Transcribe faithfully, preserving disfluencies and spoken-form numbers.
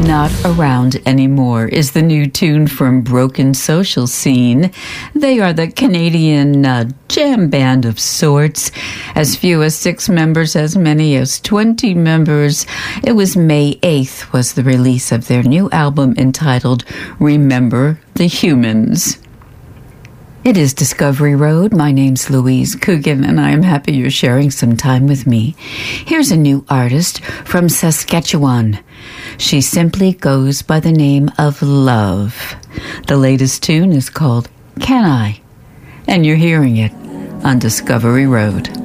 Not Around Anymore is the new tune from Broken Social Scene. They are the Canadian uh, jam band of sorts. As few as six members, as many as twenty members. It was May eighth was the release of their new album entitled Remember the Humans. It is Discovery Road. My name's Louise Coogan, and I am happy you're sharing some time with me. Here's a new artist from Saskatchewan. She simply goes by the name of Love. The latest tune is called Can I? And you're hearing it on Discovery Road.